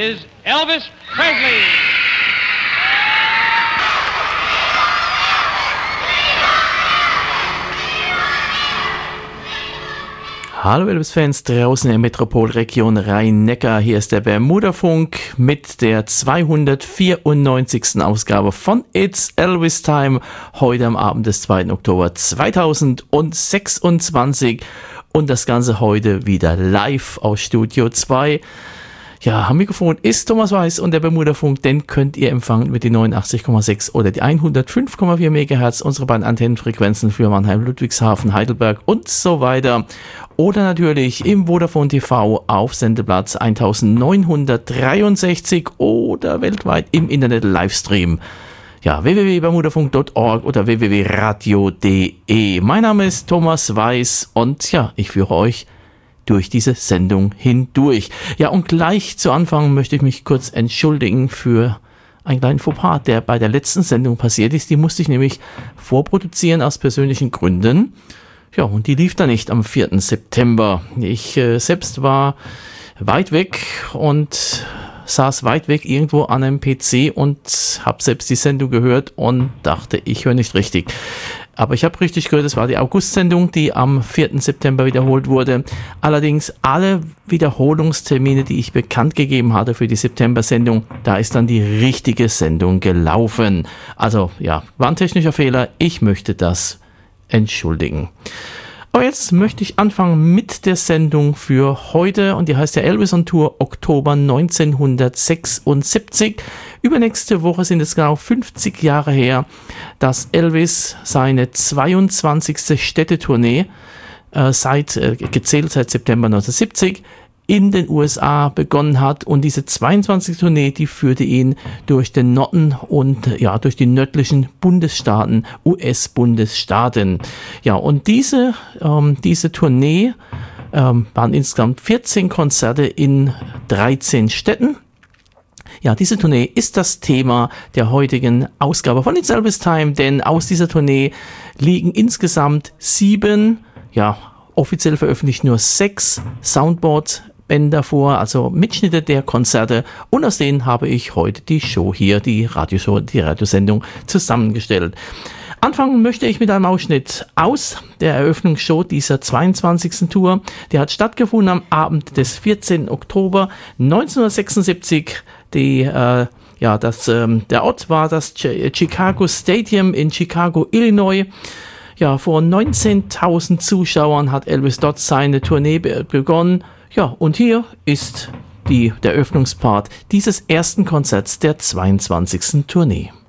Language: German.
is Elvis Presley. Hallo Elvis-Fans draußen in der Metropolregion Rhein-Neckar, hier ist der Bermuda-Funk mit der 294. Ausgabe von It's Elvis Time, heute am Abend des 2. Oktober 2026 und das Ganze heute wieder live aus Studio 2. Ja, am Mikrofon ist Thomas Weiß und der Bermuda-Funk, den könnt ihr empfangen mit den 89,6 oder die 105,4 MHz, unsere beiden Antennenfrequenzen für Mannheim, Ludwigshafen, Heidelberg und so weiter. Oder natürlich im Vodafone TV auf Sendeplatz 1963 oder weltweit im Internet Livestream. Ja, www.bermudafunk.org oder www.radio.de. Mein Name ist Thomas Weiß und ja, ich führe euch durch diese Sendung hindurch. Ja, und gleich zu Anfang möchte ich mich kurz entschuldigen für einen kleinen Fauxpas, der bei der letzten Sendung passiert ist. Die musste ich nämlich vorproduzieren aus persönlichen Gründen. Ja, und die lief dann nicht am 4. September. Ich selbst war weit weg und saß weit weg irgendwo an einem PC und habe selbst die Sendung gehört und dachte, ich höre nicht richtig. Aber ich habe richtig gehört, es war die August-Sendung, die am 4. September wiederholt wurde. Allerdings alle Wiederholungstermine, die ich bekannt gegeben hatte für die September-Sendung, da ist dann die richtige Sendung gelaufen. Also ja, war ein technischer Fehler. Ich möchte das entschuldigen. Aber jetzt möchte ich anfangen mit der Sendung für heute und die heißt ja Elvis on Tour Oktober 1976. Übernächste Woche sind es genau 50 Jahre her, dass Elvis seine 22. Städtetournee gezählt seit September 1970 in den USA begonnen hat und diese 22. Tournee, die führte ihn durch den Norden und ja durch die nördlichen Bundesstaaten, US-Bundesstaaten. Ja, und diese Tournee waren insgesamt 14 Konzerte in 13 Städten. Ja, diese Tournee ist das Thema der heutigen Ausgabe von It's Elvis Time, denn aus dieser Tournee liegen insgesamt 7, ja, offiziell veröffentlicht nur 6 Soundboard-Bänder vor, also Mitschnitte der Konzerte und aus denen habe ich heute die Show hier, die Radioshow, die Radiosendung zusammengestellt. Anfangen möchte ich mit einem Ausschnitt aus der Eröffnungsshow dieser 22. Tour. Die hat stattgefunden am Abend des 14. Oktober 1976. Der Ort war das Chicago Stadium in Chicago, Illinois. Ja, vor 19.000 Zuschauern hat Elvis dort seine Tournee begonnen. Ja, und hier ist der Eröffnungspart dieses ersten Konzerts der 22. Tournee.